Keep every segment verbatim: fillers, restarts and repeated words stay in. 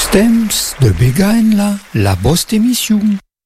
Temps de Begaenla, la bost émission.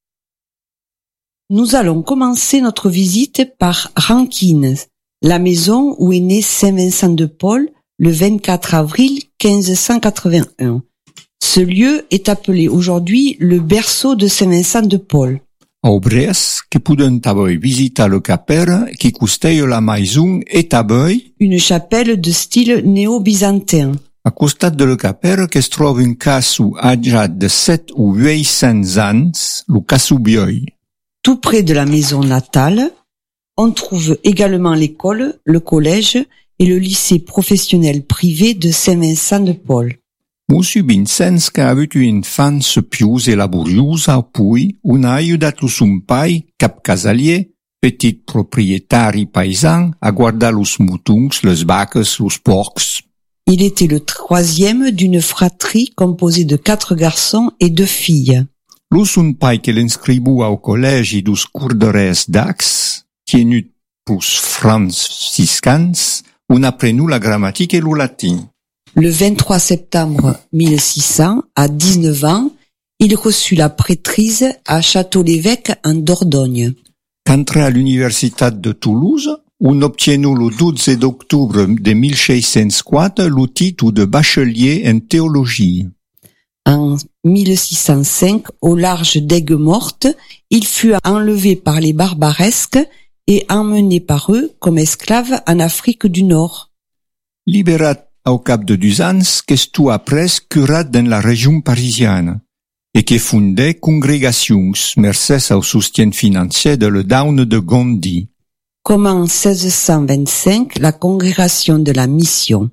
Nous allons commencer notre visite par Rankines, la maison où est né Saint Vincent de Paul le vingt-quatre avril quinze cent quatre-vingt-un. Ce lieu est appelé aujourd'hui le berceau de Saint Vincent de Paul. Au Bres, que puden taboi visita le caper qui custeio la maison et taboi, Une chapelle de style néo-byzantin. a costat de le caper que es troba un casu aggiat de sept ou huit cents ans, lo casu Bioi. Tout près de la maison natale, on trouve également l'école, le collège et le lycée professionnel privé de Saint Vincent de Paul. Monsieur Vincent che ha avuto un'infanzia più e laboriosa, poi un ha aiutato son pai, cap casalier, petit proprietari paisan, a guardar los moutongs, les vaques, los porcs. Il était le troisième d'une fratrie composée de quatre garçons et deux filles. Lo son pai che l'inscribua au collegi dos cordores d'Ax, tienut pros franciscans, un aprenu la grammatique et le latin. Le vingt-trois septembre mille six cents, à dix-neuf ans, il reçut la prêtrise à Château-l'Évêque en Dordogne. Qu'entré à l'universitat de Toulouse, un obtienu le douze d'octobre de mille six cents quatre le titre de bachelier en théologie. En mille six cent cinq, au large d'Aigues-Mortes, il fut enlevé par les barbaresques et emmené par eux comme esclave en Afrique du Nord. Libérat au cap de deux ans, qu'estu après curat dans la région parisienne, et que fondait congrégations mercès au soutien financier de le Down de Gondi. Comme en seize cent vingt-cinq, la congrégation de la mission.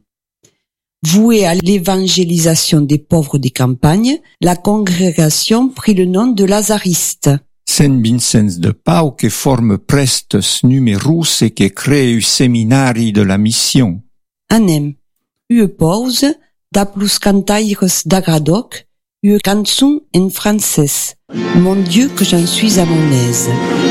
Vouée à l'évangélisation des pauvres des campagnes, la congrégation prit le nom de Lazaristes. Saint Vincent de Pau que forme prestes numerus et que crée le séminaire de la mission. Anem, ue pause, da plus cantaires d'agradoc, ue canson en français. Mon Dieu que j'en suis à mon aise.